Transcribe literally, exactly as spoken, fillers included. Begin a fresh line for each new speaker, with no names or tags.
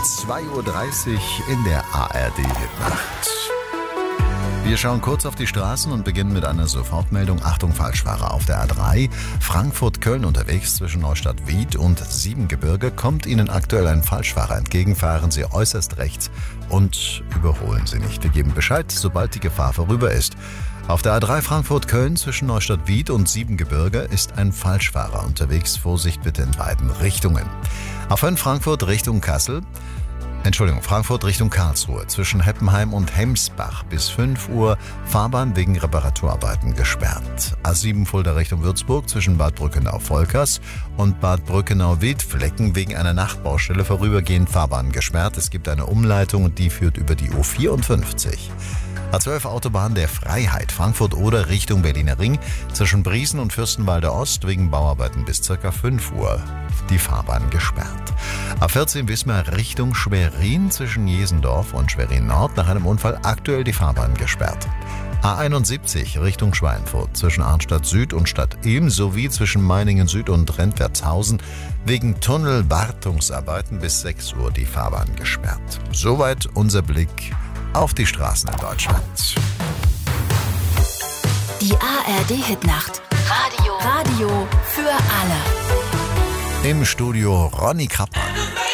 zwei Uhr dreißig in der A R D-Hitnacht. Wir schauen kurz auf die Straßen und beginnen mit einer Sofortmeldung. Achtung, Falschfahrer auf der A drei. Frankfurt-Köln unterwegs zwischen Neustadt-Wied und Siebengebirge. Kommt Ihnen aktuell ein Falschfahrer entgegen, fahren Sie äußerst rechts und überholen Sie nicht. Wir geben Bescheid, sobald die Gefahr vorüber ist. Auf der A drei Frankfurt-Köln zwischen Neustadt-Wied und Siebengebirge ist ein Falschfahrer unterwegs. Vorsicht bitte in beiden Richtungen. A fünf Frankfurt Richtung Kassel. Entschuldigung, Frankfurt Richtung Karlsruhe. Zwischen Heppenheim und Hemsbach bis fünf Uhr Fahrbahn wegen Reparaturarbeiten gesperrt. A sieben Fulda Richtung Würzburg zwischen Bad Brückenau-Volkers und Bad Brückenau-Wildflecken wegen einer Nachtbaustelle vorübergehend Fahrbahn gesperrt. Es gibt eine Umleitung und die führt über die U vierundfünfzig. A zwölf Autobahn der Freiheit, Frankfurt-Oder Richtung Berliner Ring, zwischen Briesen und Fürstenwalde Ost wegen Bauarbeiten bis ca. fünf Uhr die Fahrbahn gesperrt. A vierzehn Wismar Richtung Schwerin, zwischen Jesendorf und Schwerin Nord nach einem Unfall aktuell die Fahrbahn gesperrt. A einundsiebzig Richtung Schweinfurt, zwischen Arnstadt Süd und Stadt Ilm sowie zwischen Meiningen Süd und Rentwertshausen wegen Tunnelwartungsarbeiten bis sechs Uhr die Fahrbahn gesperrt. Soweit unser Blick auf die Straßen in Deutschland.
Die A R D-Hitnacht. Radio. Radio für alle.
Im Studio Ronny Krappmann.